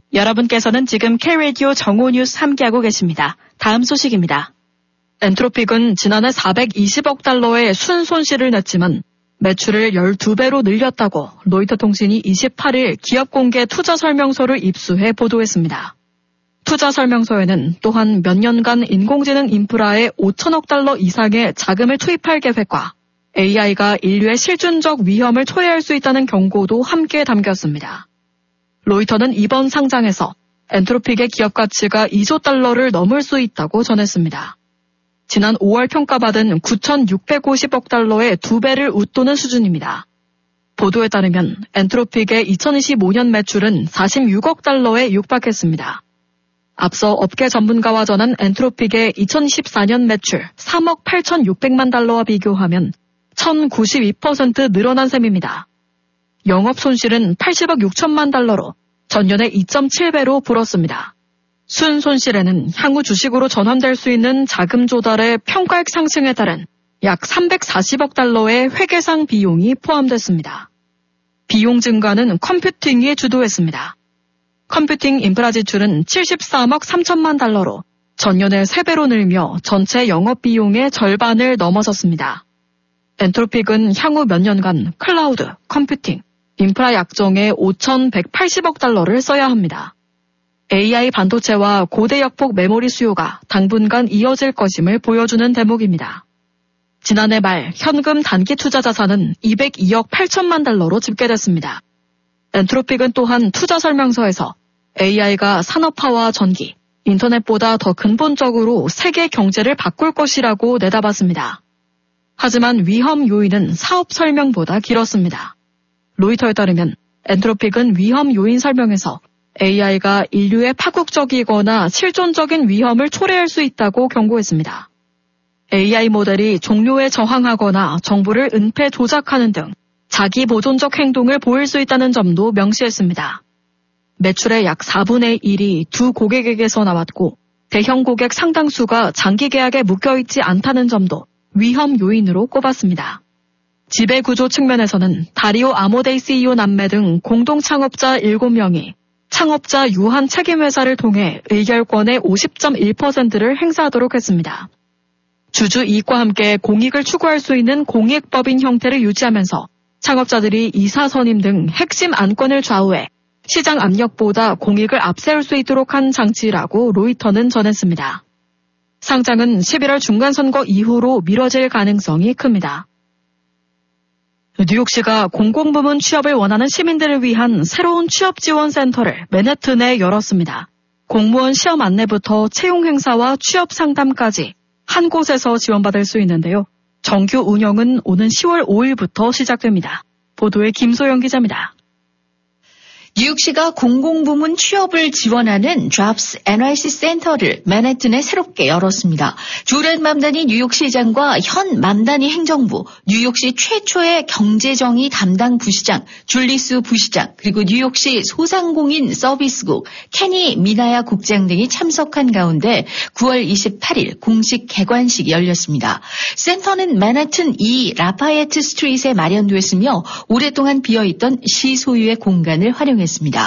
여러분께서는 지금 K-라디오 정오 뉴스 함께하고 계십니다. 다음 소식입니다. 엔트로픽은 지난해 420억 달러의 순손실을 냈지만 매출을 12배로 늘렸다고 로이터 통신이 28일 기업 공개 투자 설명서를 입수해 보도했습니다. 투자 설명서에는 또한 몇 년간 인공지능 인프라에 5천억 달러 이상의 자금을 투입할 계획과 AI가 인류의 실존적 위험을 초래할 수 있다는 경고도 함께 담겼습니다. 로이터는 이번 상장에서 엔트로픽의 기업 가치가 2조 달러를 넘을 수 있다고 전했습니다. 지난 5월 평가받은 9,650억 달러의 2배를 웃도는 수준입니다. 보도에 따르면 엔트로픽의 2025년 매출은 46억 달러에 육박했습니다. 앞서 업계 전문가와 전한 엔트로픽의 2014년 매출 3억 8,600만 달러와 비교하면 1,092% 늘어난 셈입니다. 영업 손실은 80억 6천만 달러로 전년의 2.7배로 불었습니다. 순손실에는 향후 주식으로 전환될 수 있는 자금 조달의 평가액 상승에 따른 약 340억 달러의 회계상 비용이 포함됐습니다. 비용 증가는 컴퓨팅이 주도했습니다. 컴퓨팅 인프라 지출은 73억 3천만 달러로 전년의 3배로 늘며 전체 영업 비용의 절반을 넘어섰습니다. 엔트로픽은 향후 몇 년간 클라우드, 컴퓨팅, 인프라 약정에 5,180억 달러를 써야 합니다. AI 반도체와 고대역폭 메모리 수요가 당분간 이어질 것임을 보여주는 대목입니다. 지난해 말 현금 단기 투자 자산은 202억 8천만 달러로 집계됐습니다. 엔트로픽은 또한 투자 설명서에서 AI가 산업화와 전기, 인터넷보다 더 근본적으로 세계 경제를 바꿀 것이라고 내다봤습니다. 하지만 위험 요인은 사업 설명보다 길었습니다. 로이터에 따르면 엔트로픽은 위험 요인 설명에서 AI가 인류의 파국적이거나 실존적인 위험을 초래할 수 있다고 경고했습니다. AI 모델이 종료에 저항하거나 정보를 은폐 조작하는 등 자기 보존적 행동을 보일 수 있다는 점도 명시했습니다. 매출의 약 4분의 1이 두 고객에게서 나왔고 대형 고객 상당수가 장기 계약에 묶여있지 않다는 점도 위험 요인으로 꼽았습니다. 지배구조 측면에서는 다리오 아모데이 CEO 남매 등 공동 창업자 7명이 창업자 유한 책임회사를 통해 의결권의 50.1%를 행사하도록 했습니다. 주주 이익과 함께 공익을 추구할 수 있는 공익법인 형태를 유지하면서 창업자들이 이사 선임 등 핵심 안건을 좌우해 시장 압력보다 공익을 앞세울 수 있도록 한 장치라고 로이터는 전했습니다. 상장은 11월 중간선거 이후로 미뤄질 가능성이 큽니다. 뉴욕시가 공공부문 취업을 원하는 시민들을 위한 새로운 취업지원센터를 맨해튼에 열었습니다. 공무원 시험 안내부터 채용 행사와 취업 상담까지 한 곳에서 지원받을 수 있는데요. 정규 운영은 오는 10월 5일부터 시작됩니다. 보도에 김소영 기자입니다. 뉴욕시가 공공부문 취업을 지원하는 Jobs NYC 센터를 맨해튼에 새롭게 열었습니다. 주렌 맘다니 뉴욕시장과 현 맘다니 행정부, 뉴욕시 최초의 경제정의 담당 부시장, 줄리스 부시장, 그리고 뉴욕시 소상공인 서비스국, 케니 미나야 국장 등이 참석한 가운데 9월 28일 공식 개관식이 열렸습니다. 센터는 맨해튼 2 라파예트 스트리트에 마련됐으며 오랫동안 비어있던 시 소유의 공간을 활용했습니다.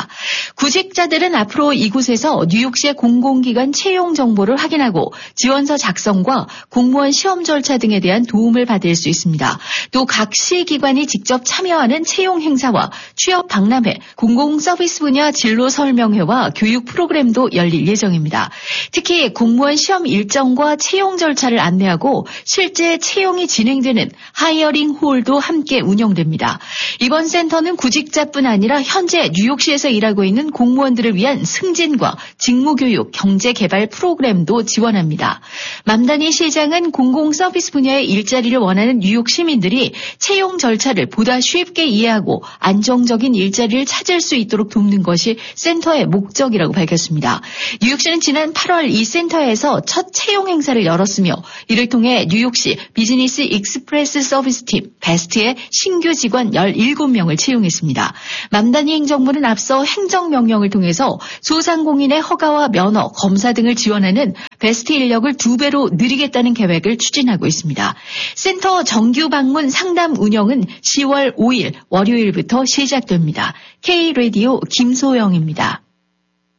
구직자들은 앞으로 이곳에서 뉴욕시의 공공기관 채용 정보를 확인하고 지원서 작성과 공무원 시험 절차 등에 대한 도움을 받을 수 있습니다. 또 각 시기관이 직접 참여하는 채용 행사와 취업 박람회, 공공서비스 분야 진로 설명회와 교육 프로그램도 열릴 예정입니다. 특히 공무원 시험 일정과 채용 절차를 안내하고 실제 채용이 진행되는 하이어링 홀도 함께 운영됩니다. 이번 센터는 구직자뿐 아니라 현재 뉴욕시에서 일하고 있는 공무원들을 위한 승진과 직무교육, 경제개발 프로그램도 지원합니다. 맘다니 시장은 공공서비스 분야의 일자리를 원하는 뉴욕 시민들이 채용 절차를 보다 쉽게 이해하고 안정적인 일자리를 찾을 수 있도록 돕는 것이 센터의 목적이라고 밝혔습니다. 뉴욕시는 지난 8월 이 센터에서 첫 채용 행사를 열었으며 이를 통해 뉴욕시 비즈니스 익스프레스 서비스팀 베스트의 신규 직원 17명을 채용했습니다. 맘다니 행정부는 앞서 행정명령을 통해서 소상공인의 허가와 면허, 검사 등을 지원하는 베스트 인력을 2배로 늘리겠다는 계획을 추진하고 있습니다. 센터 정규 방문 상담 운영은 10월 5일 월요일부터 시작됩니다. K-라디오 김소영입니다.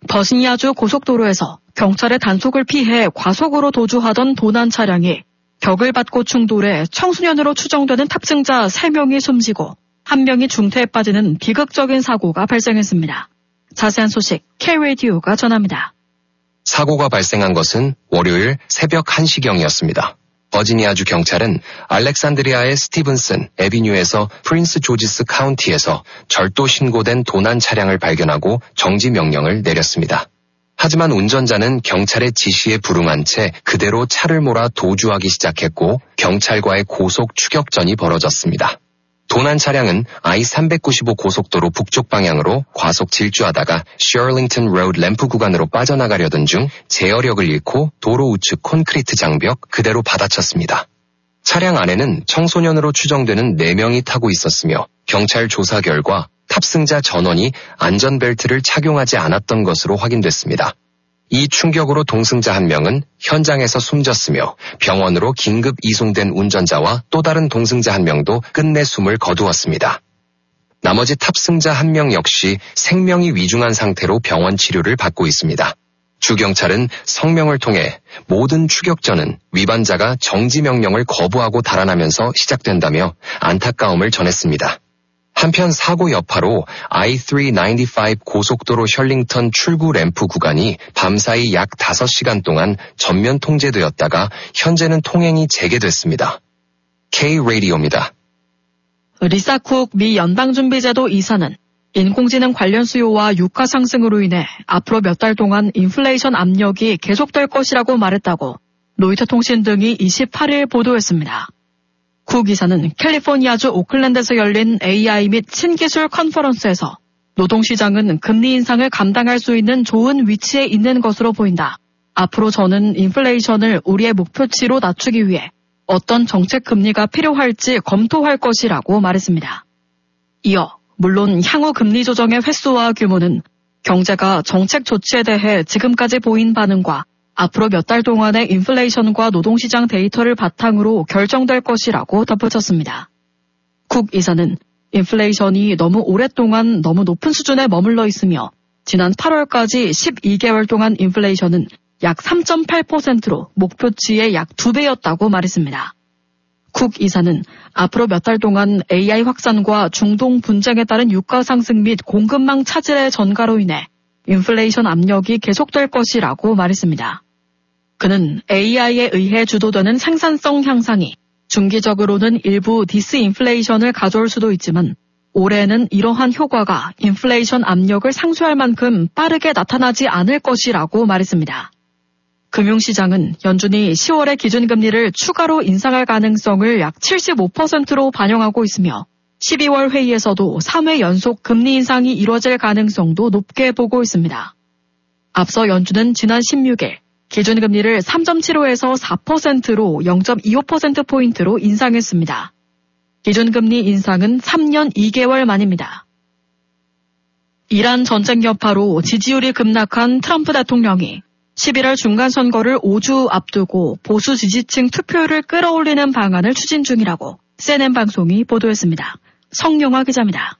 버지니아주 고속도로에서 경찰의 단속을 피해 과속으로 도주하던 도난 차량이 벽을 받고 충돌해 청소년으로 추정되는 탑승자 3명이 숨지고 1명이 중태에 빠지는 비극적인 사고가 발생했습니다. 자세한 소식 K-radio가 전합니다. 사고가 발생한 것은 월요일 새벽 1시경이었습니다. 버지니아주 경찰은 알렉산드리아의 스티븐슨 애비뉴에서 프린스 조지스 카운티에서 절도 신고된 도난 차량을 발견하고 정지 명령을 내렸습니다. 하지만 운전자는 경찰의 지시에 불응한 채 그대로 차를 몰아 도주하기 시작했고 경찰과의 고속 추격전이 벌어졌습니다. 도난 차량은 I-395 고속도로 북쪽 방향으로 과속 질주하다가 셔링턴 로드 램프 구간으로 빠져나가려던 중 제어력을 잃고 도로 우측 콘크리트 장벽 그대로 받아쳤습니다. 차량 안에는 청소년으로 추정되는 4명이 타고 있었으며 경찰 조사 결과 탑승자 전원이 안전벨트를 착용하지 않았던 것으로 확인됐습니다. 이 충격으로 동승자 1명은 현장에서 숨졌으며 병원으로 긴급 이송된 운전자와 또 다른 동승자 1명도 끝내 숨을 거두었습니다. 나머지 탑승자 1명 역시 생명이 위중한 상태로 병원 치료를 받고 있습니다. 주 경찰은 성명을 통해 모든 추격전은 위반자가 정지 명령을 거부하고 달아나면서 시작된다며 안타까움을 전했습니다. 한편 사고 여파로 I-395 고속도로 셜링턴 출구 램프 구간이 밤사이 약 5시간 동안 전면 통제되었다가 현재는 통행이 재개됐습니다. K-radio입니다. 리사 쿡 미 연방준비제도 이사는 인공지능 관련 수요와 유가 상승으로 인해 앞으로 몇 달 동안 인플레이션 압력이 계속될 것이라고 말했다고 로이터 통신 등이 28일 보도했습니다. 쿡 이사는 캘리포니아주 오클랜드에서 열린 AI 및 신기술 컨퍼런스에서 노동시장은 금리 인상을 감당할 수 있는 좋은 위치에 있는 것으로 보인다. 앞으로 저는 인플레이션을 우리의 목표치로 낮추기 위해 어떤 정책 금리가 필요할지 검토할 것이라고 말했습니다. 이어 물론 향후 금리 조정의 횟수와 규모는 경제가 정책 조치에 대해 지금까지 보인 반응과 앞으로 몇 달 동안의 인플레이션과 노동시장 데이터를 바탕으로 결정될 것이라고 덧붙였습니다. 쿡 이사는 인플레이션이 너무 오랫동안 너무 높은 수준에 머물러 있으며 지난 8월까지 12개월 동안 인플레이션은 약 3.8%로 목표치의 약 2배였다고 말했습니다. 쿡 이사는 앞으로 몇 달 동안 AI 확산과 중동 분쟁에 따른 유가 상승 및 공급망 차질의 전가로 인해 인플레이션 압력이 계속될 것이라고 말했습니다. 그는 AI에 의해 주도되는 생산성 향상이 중기적으로는 일부 디스인플레이션을 가져올 수도 있지만 올해는 이러한 효과가 인플레이션 압력을 상쇄할 만큼 빠르게 나타나지 않을 것이라고 말했습니다. 금융시장은 연준이 10월에 기준금리를 추가로 인상할 가능성을 약 75%로 반영하고 있으며 12월 회의에서도 3회 연속 금리 인상이 이뤄질 가능성도 높게 보고 있습니다. 앞서 연준은 지난 16일 기준금리를 3.75에서 4%로 0.25%포인트로 인상했습니다. 기준금리 인상은 3년 2개월 만입니다. 이란 전쟁 여파로 지지율이 급락한 트럼프 대통령이 11월 중간선거를 5주 앞두고 보수 지지층 투표율을 끌어올리는 방안을 추진 중이라고 CNN 방송이 보도했습니다. 성용화 기자입니다.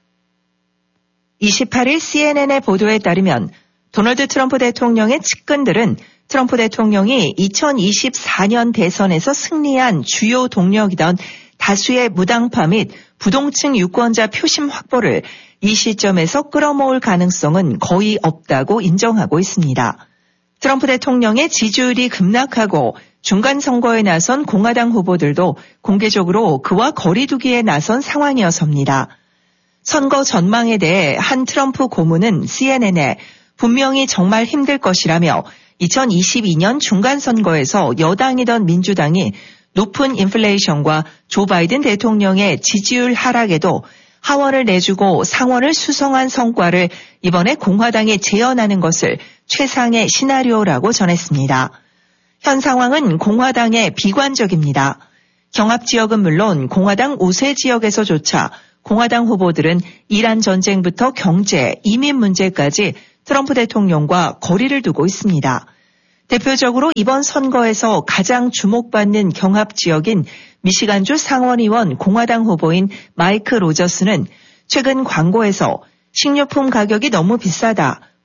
28일 CNN의 보도에 따르면 도널드 트럼프 대통령의 측근들은 트럼프 대통령이 2024년 대선에서 승리한 주요 동력이던 다수의 무당파 및 부동층 유권자 표심 확보를 이 시점에서 끌어모을 가능성은 거의 없다고 인정하고 있습니다. 트럼프 대통령의 지지율이 급락하고 중간선거에 나선 공화당 후보들도 공개적으로 그와 거리두기에 나선 상황이어서입니다. 선거 전망에 대해 한 트럼프 고문은 CNN에 분명히 정말 힘들 것이라며 2022년 중간선거에서 여당이던 민주당이 높은 인플레이션과 조 바이든 대통령의 지지율 하락에도 하원을 내주고 상원을 수성한 성과를 이번에 공화당에 재현하는 것을 최상의 시나리오라고 전했습니다. 현 상황은 공화당에 비관적입니다. 경합 지역은 물론 공화당 우세 지역에서조차 공화당 후보들은 이란 전쟁부터 경제, 이민 문제까지 트럼프 대통령과 거리를 두고 있습니다. 대표적으로 이번 선거에서 가장 주목받는 경합 지역인 미시간주 상원의원 공화당 후보인 마이크 로저스는 최근 광고에서 식료품 가격이 너무 비싸다,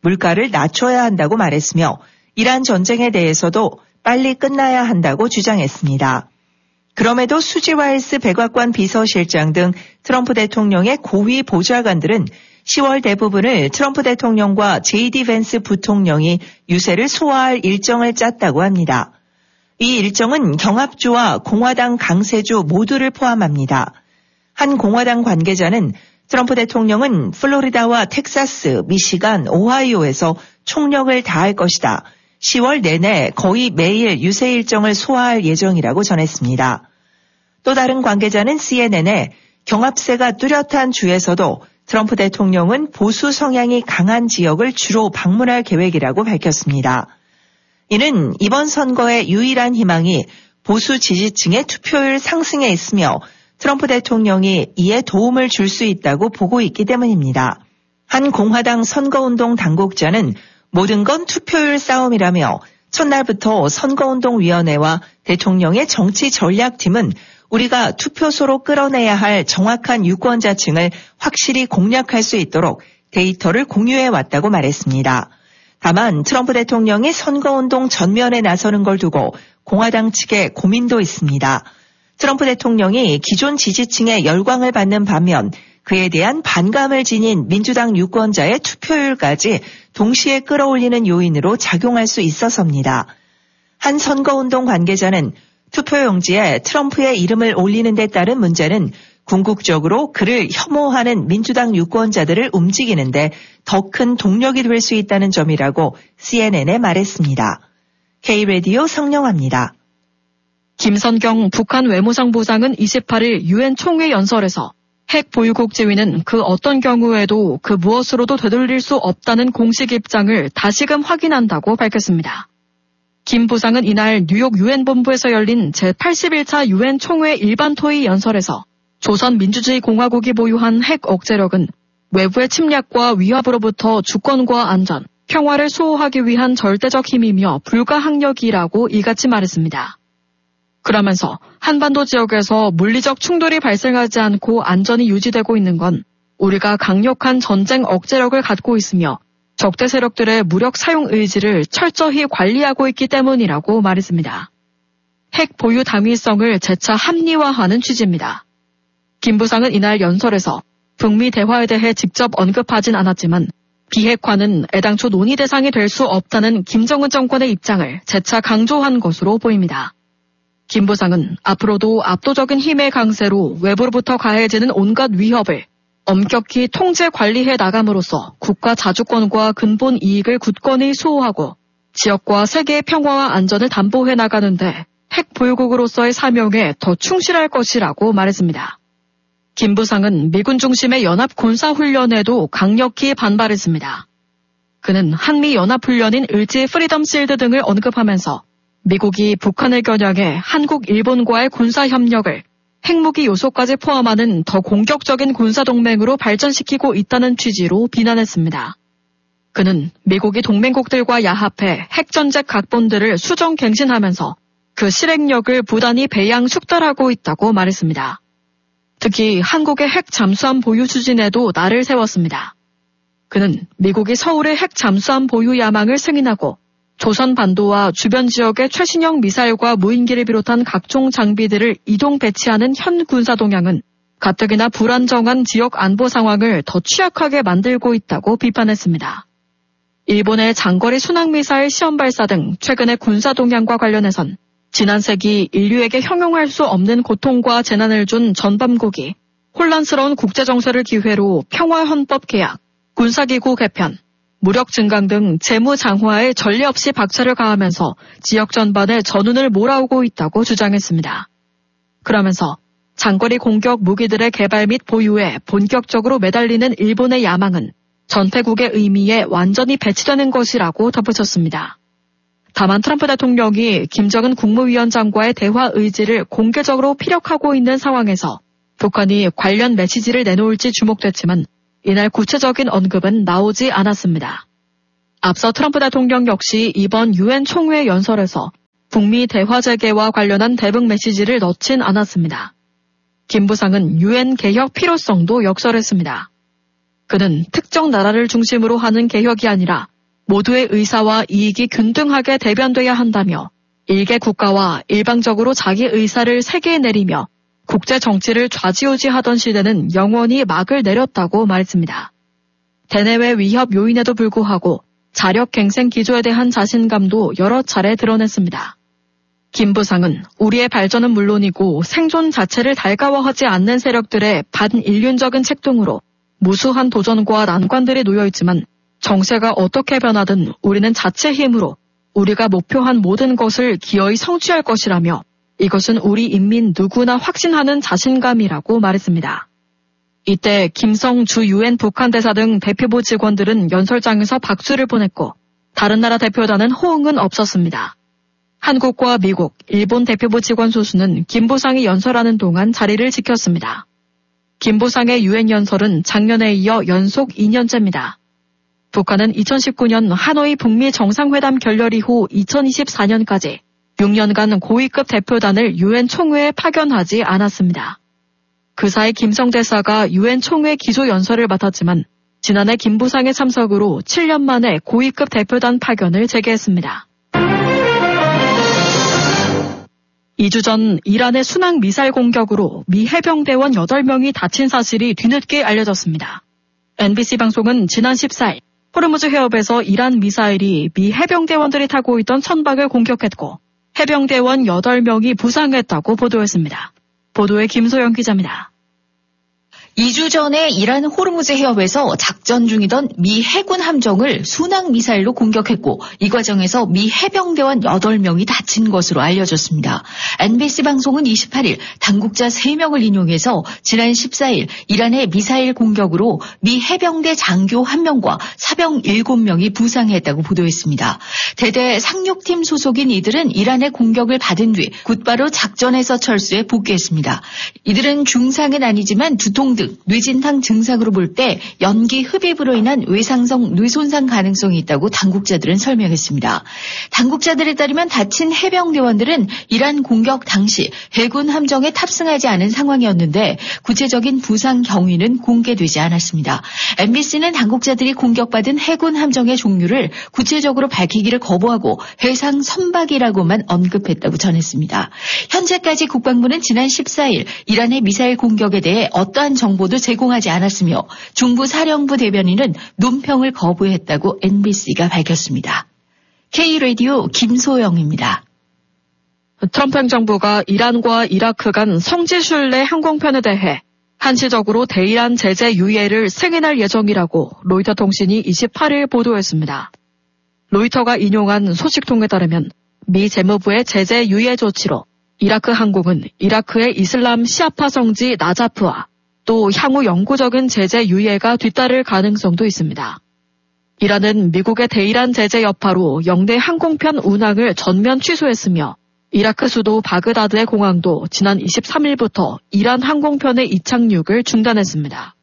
물가를 낮춰야 한다고 말했으며 이란 전쟁에 대해서도 빨리 끝나야 한다고 주장했습니다. 그럼에도 수지 와일스 백악관 비서실장 등 트럼프 대통령의 고위 보좌관들은 10월 대부분을 트럼프 대통령과 JD 벤스 부통령이 유세를 소화할 일정을 짰다고 합니다. 이 일정은 경합주와 공화당 강세주 모두를 포함합니다. 한 공화당 관계자는 트럼프 대통령은 플로리다와 텍사스, 미시간, 오하이오에서 총력을 다할 것이다. 10월 내내 거의 매일 유세 일정을 소화할 예정이라고 전했습니다. 또 다른 관계자는 CNN에 경합세가 뚜렷한 주에서도 트럼프 대통령은 보수 성향이 강한 지역을 주로 방문할 계획이라고 밝혔습니다. 이는 이번 선거의 유일한 희망이 보수 지지층의 투표율 상승에 있으며 트럼프 대통령이 이에 도움을 줄 수 있다고 보고 있기 때문입니다. 한 공화당 선거운동 당국자는 모든 건 투표율 싸움이라며 첫날부터 선거운동위원회와 대통령의 정치 전략팀은 우리가 투표소로 끌어내야 할 정확한 유권자층을 확실히 공략할 수 있도록 데이터를 공유해 왔다고 말했습니다. 다만 트럼프 대통령이 선거운동 전면에 나서는 걸 두고 공화당 측에 고민도 있습니다. 트럼프 대통령이 기존 지지층의 열광을 받는 반면 그에 대한 반감을 지닌 민주당 유권자의 투표율까지 동시에 끌어올리는 요인으로 작용할 수 있어서입니다. 한 선거운동 관계자는 투표용지에 트럼프의 이름을 올리는 데 따른 문제는 궁극적으로 그를 혐오하는 민주당 유권자들을 움직이는데 더 큰 동력이 될 수 있다는 점이라고 CNN에 말했습니다. K-라디오 성령아입니다. 김선경 북한 외무상부장은 28일 유엔 총회 연설에서 핵 보유국 지위는 그 어떤 경우에도 그 무엇으로도 되돌릴 수 없다는 공식 입장을 다시금 확인한다고 밝혔습니다. 김 부상은 이날 뉴욕 유엔 본부에서 열린 제81차 유엔 총회 일반 토의 연설에서 조선민주주의공화국이 보유한 핵 억제력은 외부의 침략과 위협으로부터 주권과 안전, 평화를 수호하기 위한 절대적 힘이며 불가항력이라고 이같이 말했습니다. 그러면서 한반도 지역에서 물리적 충돌이 발생하지 않고 안전이 유지되고 있는 건 우리가 강력한 전쟁 억제력을 갖고 있으며 적대 세력들의 무력 사용 의지를 철저히 관리하고 있기 때문이라고 말했습니다. 핵 보유 당위성을 재차 합리화하는 취지입니다. 김 부상은 이날 연설에서 북미 대화에 대해 직접 언급하진 않았지만 비핵화는 애당초 논의 대상이 될 수 없다는 김정은 정권의 입장을 재차 강조한 것으로 보입니다. 김 부상은 앞으로도 압도적인 힘의 강세로 외부로부터 가해지는 온갖 위협을 엄격히 통제 관리해 나감으로써 국가 자주권과 근본 이익을 굳건히 수호하고 지역과 세계의 평화와 안전을 담보해 나가는데 핵 보유국으로서의 사명에 더 충실할 것이라고 말했습니다. 김 부상은 미군 중심의 연합 군사훈련에도 강력히 반발했습니다. 그는 한미 연합훈련인 을지 프리덤 실드 등을 언급하면서 미국이 북한을 겨냥해 한국, 일본과의 군사협력을 핵무기 요소까지 포함하는 더 공격적인 군사동맹으로 발전시키고 있다는 취지로 비난했습니다. 그는 미국이 동맹국들과 야합해 핵전쟁 각본들을 수정갱신하면서 그 실행력을 부단히 배양 축달하고 있다고 말했습니다. 특히 한국의 핵 잠수함 보유 추진에도 날을 세웠습니다. 그는 미국이 서울의 핵 잠수함 보유 야망을 승인하고 조선 반도와 주변 지역의 최신형 미사일과 무인기를 비롯한 각종 장비들을 이동 배치하는 현 군사 동향은 가뜩이나 불안정한 지역 안보 상황을 더 취약하게 만들고 있다고 비판했습니다. 일본의 장거리 순항미사일 시험 발사 등 최근의 군사 동향과 관련해선 지난 세기 인류에게 형용할 수 없는 고통과 재난을 준 전범국이 혼란스러운 국제정세를 기회로 평화헌법 계약, 군사기구 개편, 무력 증강 등 재무 장화에 전례 없이 박차를 가하면서 지역 전반에 전운을 몰아오고 있다고 주장했습니다. 그러면서 장거리 공격 무기들의 개발 및 보유에 본격적으로 매달리는 일본의 야망은 전패국의 의미에 완전히 배치되는 것이라고 덧붙였습니다. 다만 트럼프 대통령이 김정은 국무위원장과의 대화 의지를 공개적으로 피력하고 있는 상황에서 북한이 관련 메시지를 내놓을지 주목됐지만 이날 구체적인 언급은 나오지 않았습니다. 앞서 트럼프 대통령 역시 이번 유엔 총회 연설에서 북미 대화 재개와 관련한 대북 메시지를 넣진 않았습니다. 김 부상은 유엔 개혁 필요성도 역설했습니다. 그는 특정 나라를 중심으로 하는 개혁이 아니라 모두의 의사와 이익이 균등하게 대변돼야 한다며 일개 국가와 일방적으로 자기 의사를 세계에 내리며 국제 정치를 좌지우지하던 시대는 영원히 막을 내렸다고 말했습니다. 대내외 위협 요인에도 불구하고 자력 갱생 기조에 대한 자신감도 여러 차례 드러냈습니다. 김 부상은 우리의 발전은 물론이고 생존 자체를 달가워하지 않는 세력들의 반인륜적인 책동으로 무수한 도전과 난관들이 놓여있지만 정세가 어떻게 변하든 우리는 자체 힘으로 우리가 목표한 모든 것을 기어이 성취할 것이라며 이것은 우리 인민 누구나 확신하는 자신감이라고 말했습니다. 이때 김성 주 유엔 북한 대사 등 대표부 직원들은 연설장에서 박수를 보냈고 다른 나라 대표단은 호응은 없었습니다. 한국과 미국, 일본 대표부 직원 소수는 김 부상이 연설하는 동안 자리를 지켰습니다. 김 부상의 유엔 연설은 작년에 이어 연속 2년째입니다. 북한은 2019년 하노이 북미 정상회담 결렬 이후 2024년까지 6년간 고위급 대표단을 유엔 총회에 파견하지 않았습니다. 그 사이 김성 대사가 유엔 총회 기조 연설을 맡았지만 지난해 김 부상의 참석으로 7년 만에 고위급 대표단 파견을 재개했습니다. 2주 전 이란의 순항 미사일 공격으로 미 해병대원 8명이 다친 사실이 뒤늦게 알려졌습니다. NBC 방송은 지난 14일 호르무즈 해협에서 이란 미사일이 미 해병대원들이 타고 있던 선박을 공격했고 해병대원 8명이 부상했다고 보도했습니다. 보도에 김소영 기자입니다. 2주 전에 이란 호르무즈 해협에서 작전 중이던 미 해군 함정을 순항 미사일로 공격했고 이 과정에서 미 해병대원 8명이 다친 것으로 알려졌습니다. NBC 방송은 28일 당국자 3명을 인용해서 지난 14일 이란의 미사일 공격으로 미 해병대 장교 1명과 사병 7명이 부상했다고 보도했습니다. 대대 상륙팀 소속인 이들은 이란의 공격을 받은 뒤 곧바로 작전에서 철수해 복귀했습니다. 이들은 중상은 아니지만 두통 등 뇌진탕 증상으로 볼 때 연기 흡입으로 인한 외상성 뇌손상 가능성이 있다고 당국자들은 설명했습니다. 당국자들에 따르면 다친 해병대원들은 이란 공격 당시 해군 함정에 탑승하지 않은 상황이었는데 구체적인 부상 경위는 공개되지 않았습니다. MBC는 당국자들이 공격받은 해군 함정의 종류를 구체적으로 밝히기를 거부하고 해상 선박이라고만 언급했다고 전했습니다. 현재까지 국방부는 지난 14일 이란의 미사일 공격에 대해 어떠한 정보도 제공하지 않았으며 중부 사령부 대변인은 논평을 거부했다고 NBC가 밝혔습니다. K-라디오 김소영입니다. 트럼프 행정부가 이란과 이라크 간 성지순례 항공편에 대해 한시적으로 대이란 제재 유예를 승인할 예정이라고 로이터 통신이 28일 보도했습니다. 로이터가 인용한 소식통에 따르면 미 재무부의 제재 유예 조치로 이라크 항공은 이라크의 이슬람 시아파 성지 나자프와 또 향후 영구적인 제재 유예가 뒤따를 가능성도 있습니다. 이란은 미국의 대이란 제재 여파로 영내 항공편 운항을 전면 취소했으며 이라크 수도 바그다드의 공항도 지난 23일부터 이란 항공편의 이착륙을 중단했습니다.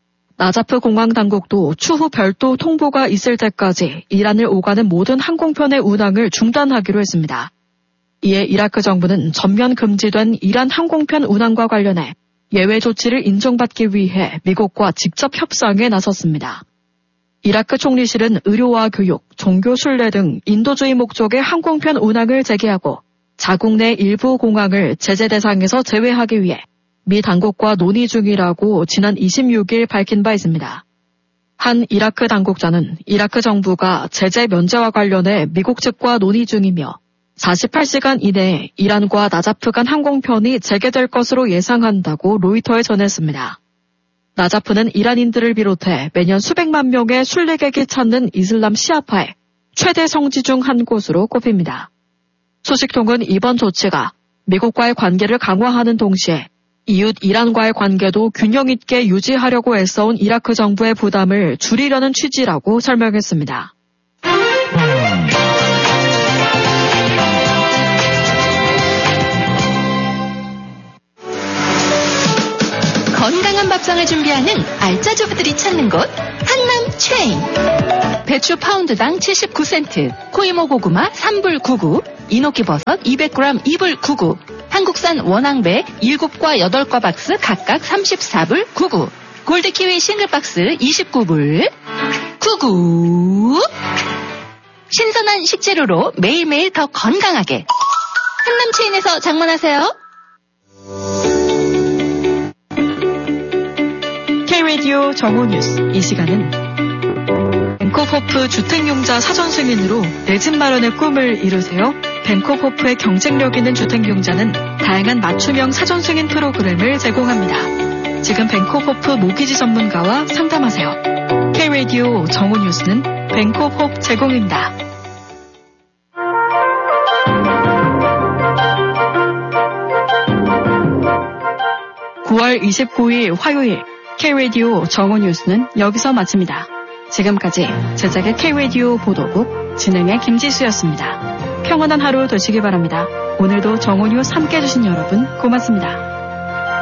나자프 공항 당국도 추후 별도 통보가 있을 때까지 이란을 오가는 모든 항공편의 운항을 중단하기로 했습니다. 이에 이라크 정부는 전면 금지된 이란 항공편 운항과 관련해 예외 조치를 인정받기 위해 미국과 직접 협상에 나섰습니다. 이라크 총리실은 의료와 교육, 종교 순례 등 인도주의 목적의 항공편 운항을 재개하고 자국 내 일부 공항을 제재 대상에서 제외하기 위해 미 당국과 논의 중이라고 지난 26일 밝힌 바 있습니다. 한 이라크 당국자는 이라크 정부가 제재 면제와 관련해 미국 측과 논의 중이며 48시간 이내에 이란과 나자프 간 항공편이 재개될 것으로 예상한다고 로이터에 전했습니다. 나자프는 이란인들을 비롯해 매년 수백만 명의 순례객이 찾는 이슬람 시아파의 최대 성지 중 한 곳으로 꼽힙니다. 소식통은 이번 조치가 미국과의 관계를 강화하는 동시에 이웃 이란과의 관계도 균형 있게 유지하려고 애써온 이라크 정부의 부담을 줄이려는 취지라고 설명했습니다. 건강한 밥상을 준비하는 알짜 주부들이 찾는 곳 한남 체인. 배추 파운드당 79센트, 코이모 고구마 3불 99, 이노키 버섯 200g 2불 99, 한국산 원앙배 7과 8과 박스 각각 34불 99, 골드키위 싱글박스 29불 99. 신선한 식재료로 매일매일 더 건강하게. 한남체인에서 장만하세요. K-라디오 정오뉴스. 이 시간은 벤코호프 주택용자 사전 승인으로 내 집 마련의 꿈을 이루세요. 벤코호프의 경쟁력 있는 주택용자는 다양한 맞춤형 사전 승인 프로그램을 제공합니다. 지금 벤코호프 모기지 전문가와 상담하세요. K-라디오 정오뉴스는 벤코호프 제공입니다. 9월 29일 화요일 K-라디오 정오뉴스는 여기서 마칩니다. 지금까지 제작의 K-라디오 보도국, 진행의 김지수였습니다. 평안한 하루 되시기 바랍니다. 오늘도 정오뉴스 함께해 주신 여러분 고맙습니다.